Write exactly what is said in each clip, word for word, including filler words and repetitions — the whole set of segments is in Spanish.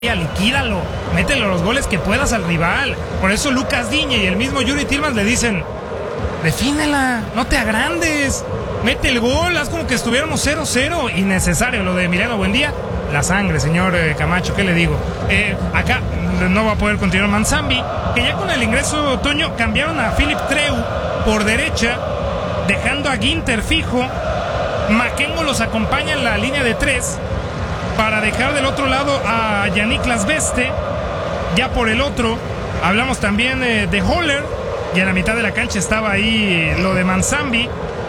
liquídalo, métele los goles que puedas al rival. Por eso Lucas Digne y el mismo Youri Tillmans le dicen: defínela, no te agrandes, mete el gol, haz como que estuviéramos cero cero. Innecesario lo de Emiliano Buendía. La sangre, señor eh, Camacho, ¿qué le digo? Eh, acá no va a poder continuar Manzambi, que ya con el ingreso Toño cambiaron a Philip Treu por derecha, dejando a Ginter fijo. Makengo los acompaña en la línea de tres para dejar del otro lado a Yannick Lasbeste. Ya por el otro hablamos también eh, de Holler, y en la mitad de la cancha estaba ahí lo de Manzambi,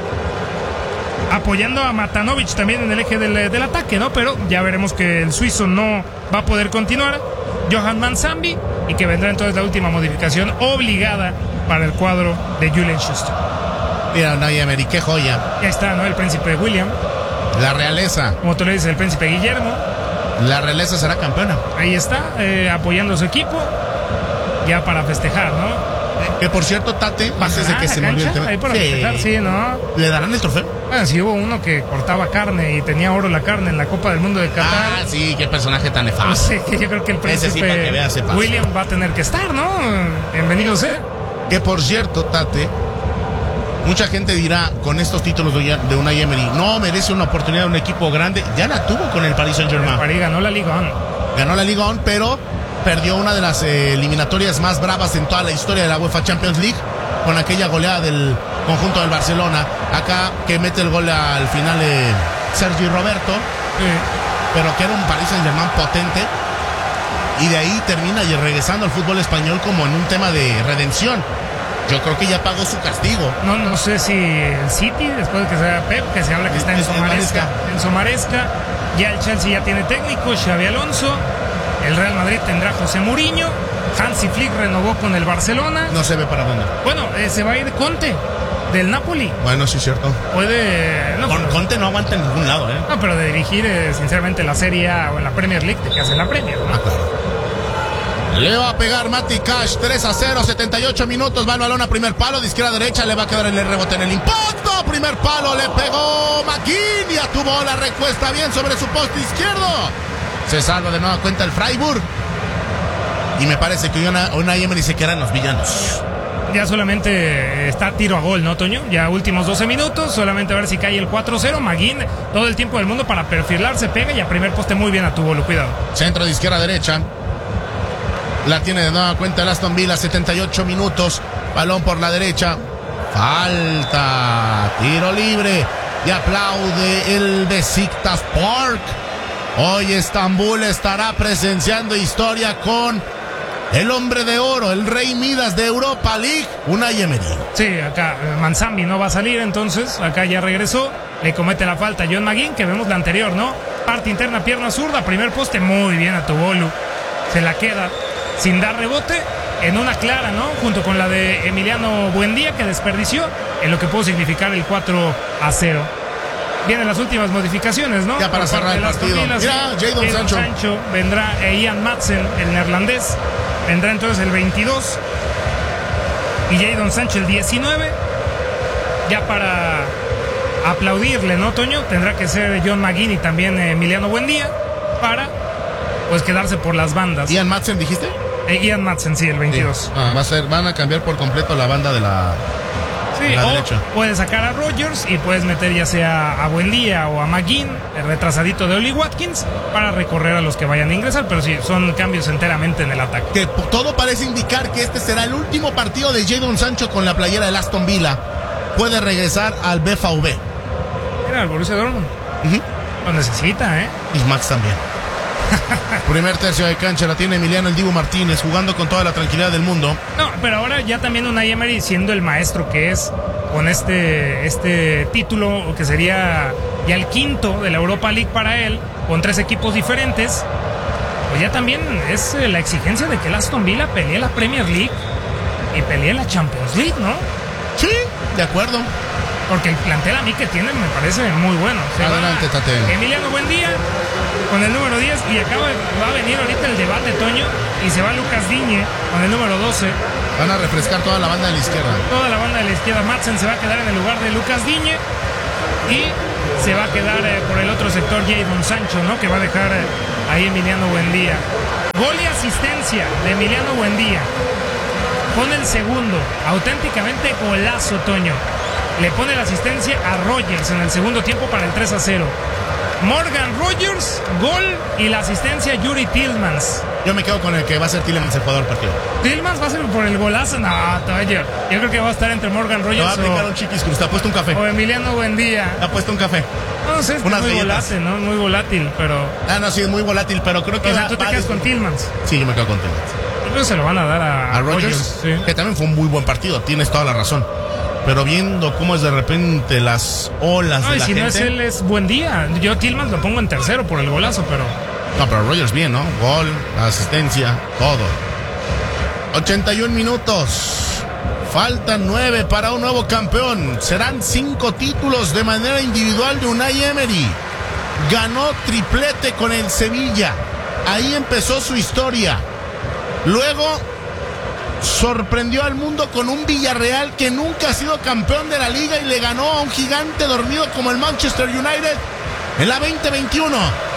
apoyando a Matanovic también en el eje del, del ataque, ¿no? Pero ya veremos que el suizo no va a poder continuar. Johan Manzambi, y que vendrá entonces la última modificación obligada para el cuadro de Julian Schuster. Mira, Unai Emery, qué joya. Ya está, ¿no? El príncipe William. La realeza. Como tú le dices, el príncipe Guillermo. La realeza será campeona. Ahí está, eh, apoyando a su equipo, ya para festejar, ¿no? Que por cierto, Tate, antes de que se me olvide el tema. Ahí para festejar, sí, ¿no? ¿Le darán el trofeo? Bueno, sí hubo uno que cortaba carne y tenía oro la carne en la Copa del Mundo de Qatar. Ah, sí, qué personaje tan nefasto. No sé, yo creo que el príncipe sí, para que vea, se pasa. William va a tener que estar, ¿no? Bienvenido sea. Que por cierto, Tate, mucha gente dirá con estos títulos de Unai Emery, no merece una oportunidad de un equipo grande. Ya la tuvo con el Paris Saint-Germain. El Paris ganó la Ligue uno. Ganó la Ligue uno, pero perdió una de las eh, eliminatorias más bravas en toda la historia de la UEFA Champions League, con aquella goleada del conjunto del Barcelona. Acá que mete el gol al final de eh, Sergi Roberto, Sí. pero que era un Paris Saint-Germain potente. Y de ahí termina y regresando al fútbol español como en un tema de redención. Yo creo que ya pagó su castigo. No, no sé si el City, después de que sea Pep, que se habla que está en Es- es Somaresca. Maresca. En Somaresca. Ya el Chelsea ya tiene técnico, Xabi Alonso. El Real Madrid tendrá a José Mourinho. Hansi Flick renovó con el Barcelona. No se ve para dónde. Bueno, eh, se va a ir Conte, del Napoli. Bueno, sí es cierto. Puede... No, Con pero, Conte no aguanta en ningún lado, ¿eh? no, pero de dirigir, eh, sinceramente, la Serie A o en la Premier League, ¿de qué hace la Premier, no? Ah, claro. Le va a pegar Mati Cash, tres a cero, setenta y ocho minutos, va el balón a primer palo, de izquierda a derecha, le va a quedar el rebote en el impacto, primer palo, le pegó McGinn, ya tuvo la respuesta bien sobre su poste izquierdo. Se salva de nueva cuenta el Freiburg. Y me parece que Unai Emery se queda en los villanos. Ya solamente está tiro a gol, ¿no, Toño? Ya últimos doce minutos, solamente a ver si cae el cuatro cero. McGinn, todo el tiempo del mundo para perfilarse, pega y a primer poste muy bien a tu bolo, cuidado. Centro de izquierda a derecha. La tiene de nueva cuenta el Aston Villa, setenta y ocho minutos. Balón por la derecha. Falta. Tiro libre. Y aplaude el Besiktas Park. Hoy Estambul estará presenciando historia con el hombre de oro, el rey Midas de Europa League, Unai Emery. Sí, acá eh, Manzambi no va a salir, entonces acá ya regresó. Le comete la falta a John McGinn, que vemos la anterior, ¿no? Parte interna, pierna zurda, primer poste, muy bien a tu bolo. Se la queda sin dar rebote, en una clara, ¿no? Junto con la de Emiliano Buendía, que desperdició, en lo que pudo significar el cuatro a cero. Vienen las últimas modificaciones, ¿no? Ya para Por cerrar parte el de las partido. Aston Villa, Mira, Jadon Sancho. Sancho. Vendrá eh, Ian Madsen, el neerlandés. Vendrá entonces el veintidós. Y Jadon Sancho el diecinueve. Ya para aplaudirle, ¿no, Toño? Tendrá que ser John McGinn y también eh, Emiliano Buendía para, pues, quedarse por las bandas. Ian Madsen, ¿dijiste? Eh, Ian Madsen, sí, el veintidós. Sí. Ah, va a ser, van a cambiar por completo la banda de la... Sí, la o derecha. puedes sacar a Rodgers y puedes meter ya sea a Buendía o a McGinn, el retrasadito de Oli Watkins, para recorrer a los que vayan a ingresar, pero sí, son cambios enteramente en el ataque. Que p- todo parece indicar que este será el último partido de Jadon Sancho con la playera del Aston Villa. Puede regresar al B V B. Mira, el Borussia Dortmund Uh-huh. lo necesita, ¿eh? Y Max también. Primer tercio de cancha la tiene Emiliano el Dibu Martínez, jugando con toda la tranquilidad del mundo. No, pero ahora ya también Unai Emery, siendo el maestro que es, con este, este título, que sería ya el quinto de la Europa League para él, con tres equipos diferentes, pues ya también es eh, la exigencia de que el Aston Villa pelee la Premier League y pelee la Champions League, ¿no? Sí, de acuerdo. Porque el plantel a mí que tienen me parece muy bueno. Se Adelante, va Tate. Emiliano Buendía con el número diez, y acaba va a venir ahorita el debate, Toño, y se va Lucas Digne con el número doce. Van a refrescar toda la banda de la izquierda. Toda la banda de la izquierda. Madsen se va a quedar en el lugar de Lucas Digne y se va a quedar eh, por el otro sector Jadon Sancho, ¿no? Que va a dejar eh, ahí Emiliano Buendía. Gol y asistencia de Emiliano Buendía. Pone el segundo. Auténticamente golazo, Toño. Le pone la asistencia a Rogers en el segundo tiempo para el tres a cero. Morgan Rogers, gol, y la asistencia Yuri Tillmans. Yo me quedo con el que va a ser Tillmans el jugador del partido. ¿Tillmans va a ser por el golazo? No, Toño. Yo creo que va a estar entre Morgan Rogers va a aplicar o, un chiquis cruz. Te ha puesto un café. o Emiliano Buendía. Te ha puesto un café. No sé, es Unas muy galletas. volátil, ¿no? Muy volátil, pero... Ah, no, sí, es muy volátil, pero creo que... O sea, va- tú te va quedas a- con Tillmans. Sí, yo me quedo con Tillmans. Yo creo que se lo van a dar a, A Rogers, sí. que también fue un muy buen partido, tienes toda la razón. Pero viendo cómo es de repente las olas No, de y la si gente... no es él, es Buendía. Yo Tillmans lo pongo en tercero por el golazo, pero... No, pero Rogers bien, ¿no? Gol, asistencia, todo. ochenta y un minutos. Faltan nueve para un nuevo campeón. Serán cinco títulos de manera individual de Unai Emery. Ganó triplete con el Sevilla. Ahí empezó su historia. Luego sorprendió al mundo con un Villarreal que nunca ha sido campeón de la liga y le ganó a un gigante dormido como el Manchester United en la veinte veintiuno.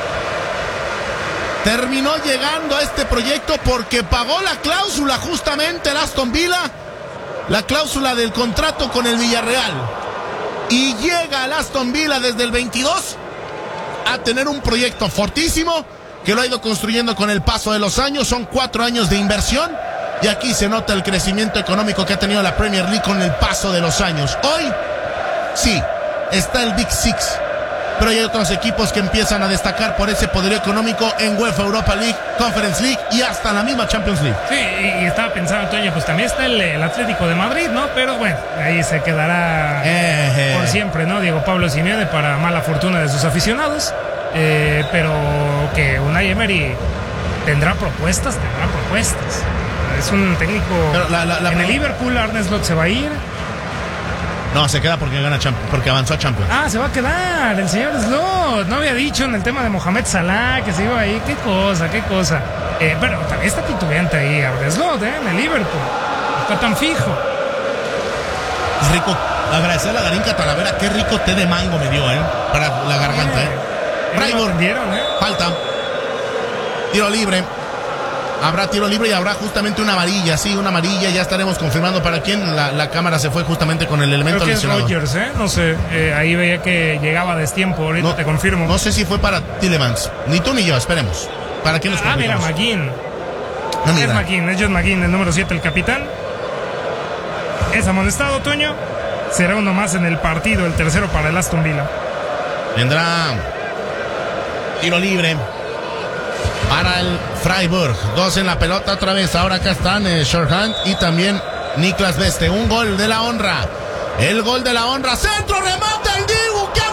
Terminó llegando a este proyecto porque pagó la cláusula justamente el Aston Villa, la cláusula del contrato con el Villarreal. Y llega al Aston Villa desde el veintidós a tener un proyecto fortísimo que lo ha ido construyendo con el paso de los años. Son cuatro años de inversión y aquí se nota el crecimiento económico que ha tenido la Premier League con el paso de los años. Hoy, sí, está el Big Six, pero hay otros equipos que empiezan a destacar por ese poder económico en UEFA Europa League, Conference League y hasta la misma Champions League. Sí, y, y estaba pensando, Toño, pues también está el, el Atlético de Madrid, ¿no? Pero bueno, ahí se quedará Eh, eh. por siempre, ¿no? Diego Pablo Simeone, para mala fortuna de sus aficionados. Eh, pero que Unai Emery tendrá propuestas, tendrá propuestas. Es un técnico... Pero la- la- la en el pregunta- Liverpool, Arne Slot se va a ir. No, se queda porque gana Champions, porque avanzó a Champions. Ah, se va a quedar el señor Slot. No había dicho en el tema de Mohamed Salah que se iba ahí. Qué cosa, qué cosa. Eh, pero también está titubeante ahí Arne Slot, ¿eh? En el Liverpool. No está tan fijo. Es rico. Agradecer a la Garinca Talavera. Qué rico té de mango me dio, ¿eh? Para la garganta, ¿eh? Ya me lo Freiburg. vendieron, ¿eh? Falta. Tiro libre. Habrá tiro libre y habrá justamente una amarilla. Sí, una amarilla. Ya estaremos confirmando para quién. La, la cámara se fue justamente con el elemento Creo que es lesionado. Rogers, ¿eh? No sé. Eh, ahí veía que llegaba a destiempo. Ahorita No, te confirmo. No sé si fue para Tillemans. Ni tú ni yo, esperemos. ¿Para quién nos Ah, mira, confirmamos? McGinn. No, Es mira. McGinn, es John McGinn, el número siete, el capitán. Es amonestado, Toño. Será uno más en el partido, el tercero para el Aston Villa. Vendrá tiro libre para el Freiburg. Dos en la pelota otra vez. Ahora acá están eh, Shorthand y también Niklas Beste. Un gol de la honra. El gol de la honra. Centro, remata el Dibu. ¡Qué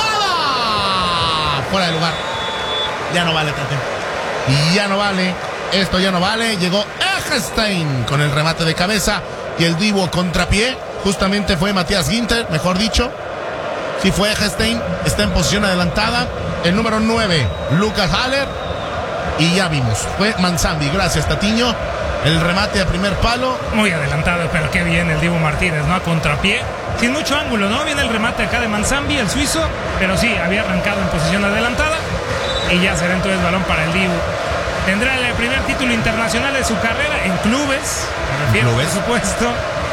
atajada! Fuera de lugar. Ya no vale, Tate. Ya no vale. Esto ya no vale. Llegó Eggestein con el remate de cabeza. Y el Dibu contrapié. Justamente fue Matías Ginter, mejor dicho. Sí fue Eggestein. Está en posición adelantada. El número nueve, Lucas Haller. Y ya vimos. Fue Manzambi. Gracias, Tatiño. El remate a primer palo. Muy adelantado, pero qué bien el Dibu Martínez, ¿no? A contrapié. Sin mucho ángulo, ¿no? Viene el remate acá de Manzambi, el suizo. Pero sí, había arrancado en posición adelantada. Y ya será entonces el balón para el Dibu. Tendrá el primer título internacional de su carrera en clubes. Me refiero, ¿Clubes? por supuesto.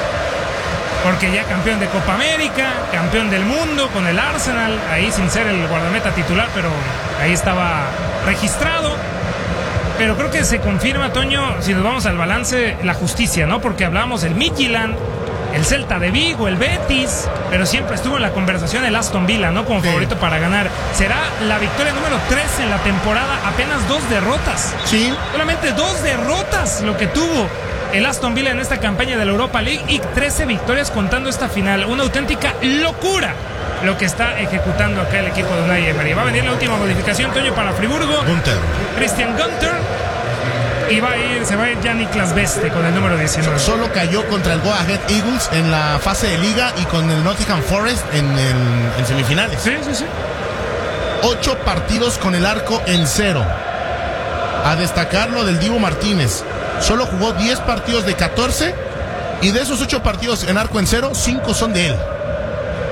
Porque ya campeón de Copa América, campeón del mundo con el Arsenal, ahí sin ser el guardameta titular, pero ahí estaba registrado. Pero creo que se confirma, Toño, si nos vamos al balance, la justicia, ¿no? Porque hablábamos del Midtjylland, el Celta de Vigo, el Betis, pero siempre estuvo en la conversación el Aston Villa, ¿no? Como Sí. favorito para ganar. Será la victoria número tres en la temporada, apenas dos derrotas. Sí. Solamente dos derrotas lo que tuvo el Aston Villa en esta campaña de la Europa League y trece victorias contando esta final. Una auténtica locura lo que está ejecutando acá el equipo de Unai Emery. Va a venir la última modificación, Toño, para Friburgo. Gunther. Christian Gunter. Y va a ir, se va a ir ya Niklas Beste con el número diecinueve. Solo cayó contra el Go Ahead Eagles en la fase de liga y con el Nottingham Forest en, el, en semifinales. Sí, sí, sí. Ocho partidos con el arco en cero. A destacar lo del Dibu Martínez. Solo jugó diez partidos de catorce y de esos ocho partidos en arco en cero, cinco son de él.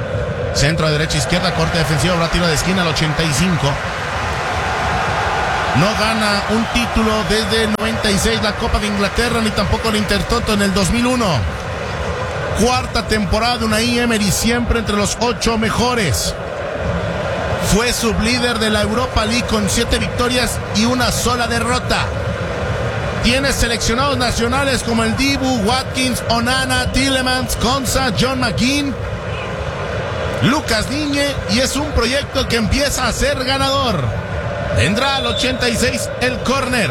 Centro a derecha, izquierda, corte defensivo, habrá tiro de esquina al ochenta y cinco. no gana un título desde el noventa y seis, la Copa de Inglaterra, ni tampoco el Intertoto en el dos mil uno. Cuarta temporada de Unai Emery, siempre entre los ocho mejores. Fue sublíder de la Europa League con siete victorias y una sola derrota. Tiene seleccionados nacionales como el Dibu, Watkins, Onana, Tielemans, Konsa, John McGinn, Lucas Digne, y es un proyecto que empieza a ser ganador. Vendrá al ochenta y seis el córner.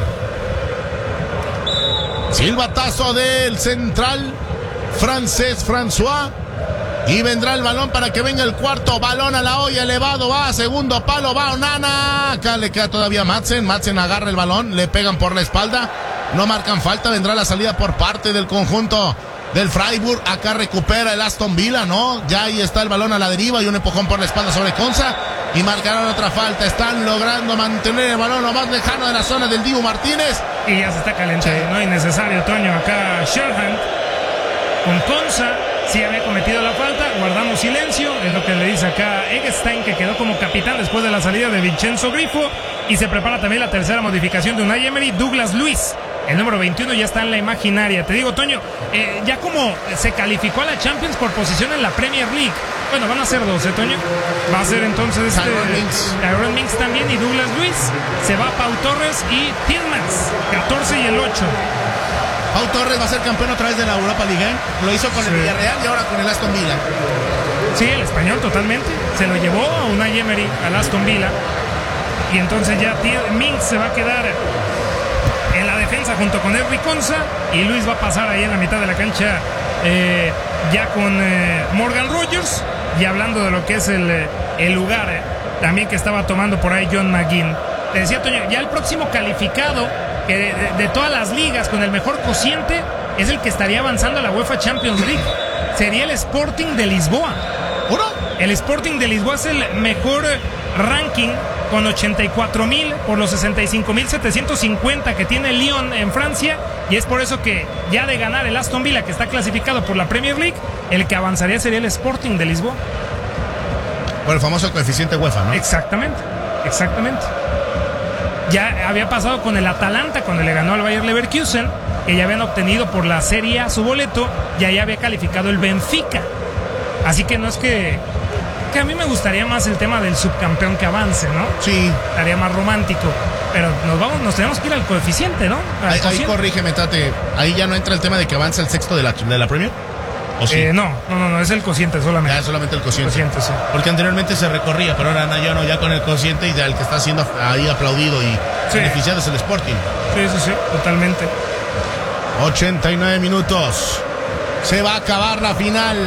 Silbatazo del central francés François. Y vendrá el balón para que venga el cuarto. Balón a la olla, elevado, va a segundo palo, va Onana. Acá le queda todavía Madsen. Madsen agarra el balón, le pegan por la espalda. No marcan falta, vendrá la salida por parte del conjunto del Freiburg. Acá recupera el Aston Villa, ¿no? Ya ahí está el balón a la deriva y un empujón por la espalda sobre Konsa. Y marcarán otra falta. Están logrando mantener el balón lo más lejano de la zona del Dibu Martínez. Y ya se está calentando, sí. No innecesario, Toño. Acá Sherhan con Konsa. Sí había cometido la falta, guardamos silencio, es lo que le dice acá Eggestein, que quedó como capitán después de la salida de Vincenzo Grifo, y se prepara también la tercera modificación de Unai Emery. Douglas Luiz, el número veintiuno, ya está en la imaginaria. Te digo, Toño, eh, ya como se calificó a la Champions por posición en la Premier League, bueno, van a ser dos, ¿eh, Toño? Va a ser entonces este, Tyrone Mings también, y Douglas Luiz, se va Pau Torres y Tielemans, catorce y el ocho. Pau Torres va a ser campeón otra vez de la Europa League, ¿eh? Lo hizo con sí. el Villarreal y ahora con el Aston Villa. Sí, el español totalmente. Se lo llevó a Unai Emery al Aston Villa. Y entonces ya Mings se va a quedar en la defensa junto con Henry Konsa. Y Luis va a pasar ahí en la mitad de la cancha eh, ya con eh, Morgan Rogers. Y hablando de lo que es el, el lugar eh, también que estaba tomando por ahí John McGinn. Te decía, Toño, ya el próximo calificado que de, de, de todas las ligas con el mejor cociente es el que estaría avanzando a la UEFA Champions League. Sería el Sporting de Lisboa. ¿Uno? El Sporting de Lisboa es el mejor ranking con ochenta y cuatro mil por los sesenta y cinco mil setecientos cincuenta que tiene el Lyon en Francia, y es por eso que ya de ganar el Aston Villa, que está clasificado por la Premier League, el que avanzaría sería el Sporting de Lisboa. Por el famoso coeficiente UEFA, ¿no? Exactamente, exactamente. Ya había pasado con el Atalanta cuando le ganó al Bayer Leverkusen, que ya habían obtenido por la Serie A su boleto, y ahí había calificado el Benfica. Así que no es que, que a mí me gustaría más el tema del subcampeón que avance, ¿no? Sí. Estaría más romántico. Pero nos vamos, nos tenemos que ir al coeficiente, ¿no? Al ahí, cociente. ahí corrígeme, Tate. Ahí ya no entra el tema de que avance el sexto de la, de la Premier. ¿O sí? Eh, no, no, no, no, es el cociente solamente. Ya, solamente el cociente. cociente sí. Porque anteriormente se recorría, pero ahora ya no, ya con el cociente, y ya el que está siendo ahí aplaudido y sí. beneficiado es el Sporting. Sí, sí, sí, totalmente. ochenta y nueve minutos. Se va a acabar la final.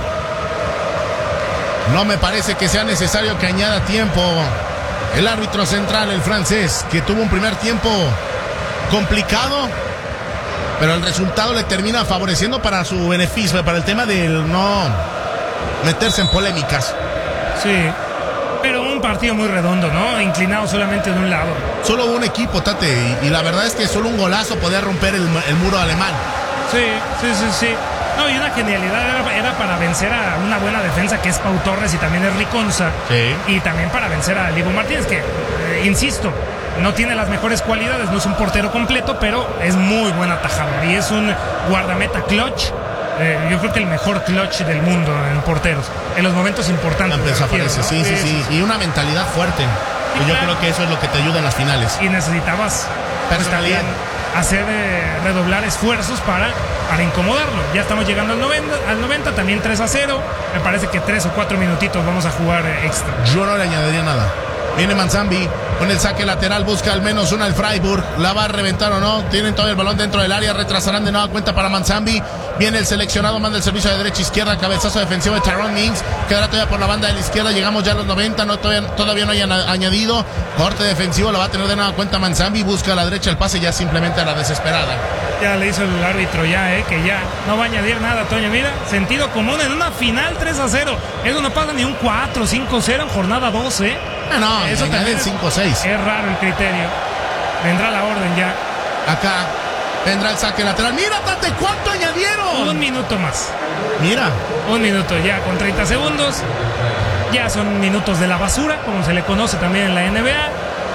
No me parece que sea necesario que añada tiempo el árbitro central, el francés, que tuvo un primer tiempo complicado, pero el resultado le termina favoreciendo para su beneficio, para el tema del no meterse en polémicas. Sí, pero un partido muy redondo, ¿no? Inclinado solamente de un lado. Solo un equipo, Tate, y, y la verdad es que solo un golazo podía romper el, el muro alemán. Sí, sí, sí, sí. No, y una genialidad era, era para vencer a una buena defensa que es Pau Torres y también Henry Konsa. Sí. Y también para vencer a Dibu Martínez, que, eh, insisto, no tiene las mejores cualidades, no es un portero completo, pero es muy buen atajador y es un guardameta clutch. Eh, yo creo que el mejor clutch del mundo en porteros, en los momentos importantes. Desaparece, ¿no? sí, sí, sí, sí. Y una mentalidad fuerte. Y yo claro. creo que eso es lo que te ayuda en las finales. Y necesitabas pues, también hacer eh, redoblar esfuerzos para, para incomodarlo. Ya estamos llegando al noventa, al noventa, también tres a cero. Me parece que tres o cuatro minutitos vamos a jugar eh, extra. Yo no le añadiría nada. Viene Manzambi con el saque lateral, busca al menos una el Freiburg. ¿La va a reventar o no? Tienen todo el balón dentro del área, retrasarán de nueva cuenta para Manzambi. Viene el seleccionado, manda el servicio de derecha a izquierda, cabezazo defensivo de Tyrone Mings. Quedará todavía por la banda de la izquierda, llegamos ya a los noventa, no, todavía, todavía no hay añadido. Corte defensivo, lo va a tener de nueva cuenta Manzambi, busca a la derecha el pase ya simplemente a la desesperada. Ya le hizo el árbitro ya, eh, que ya no va a añadir nada, Toño. Mira, sentido común en una final tres a cero. Eso no pasa ni un cuatro, cinco cero en jornada doce, ¿eh? No, no, eso también es cinco seis. Es raro el criterio. Vendrá la orden ya. Acá vendrá el saque lateral. Mira, Tate, ¿cuánto añadieron? Un minuto más. Mira. Un minuto ya con treinta segundos. Ya son minutos de la basura, como se le conoce también en la N B A.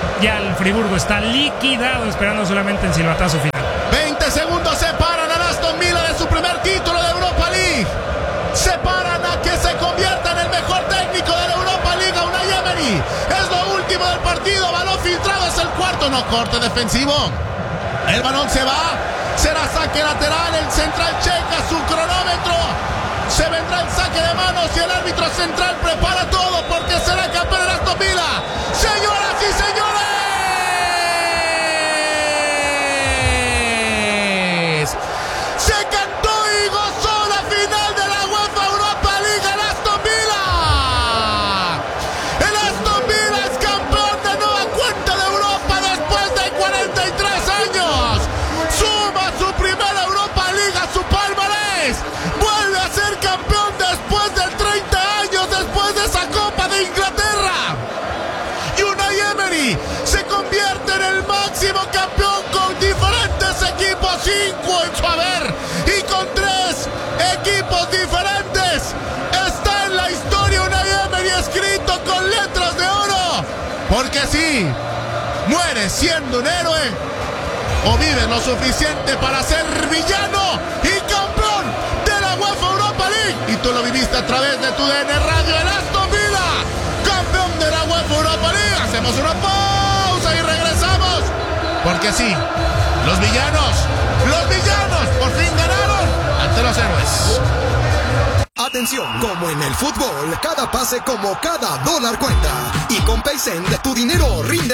Ya el Friburgo está liquidado, esperando solamente el silbatazo final. veinte segundos separan a Aston Villa de su primer título de Europa League. Separan a que se convierta en el mejor técnico de la Europa League, a Unai Emery. Es lo último del partido, balón filtrado, es el cuarto, no corte defensivo. El balón se va, será saque lateral, el central checa su cronómetro. Se vendrá el saque de manos y el árbitro central prepara todo porque será campeón de Aston Villa. Señoras y señores, se cantó y gozó la final de la UEFA Europa League en Aston Villa. El Aston Villa es campeón de nueva cuenta de Europa después de cuarenta y tres años. Suma su primera Europa League a su palmarés. Vuelve a ser campeón después de treinta años después de esa Copa de Inglaterra. Y Unai Emery se convierte en el máximo campeón con diferentes equipos, cinco en su haber y con tres equipos diferentes. Está en la historia Unai Emery escrito con letras de oro. Porque sí, mueres siendo un héroe o vives lo suficiente para ser villano y campeón de la UEFA Europa League. Y tú lo viviste a través de tu D N Radio, el Aston Villa, campeón de la UEFA Europa League. Hacemos una pausa y regresamos. Porque sí, los villanos, los villanos por fin ganaron ante los héroes. Atención, como en el fútbol, cada pase como cada dólar cuenta. Y con PaySend tu dinero rinde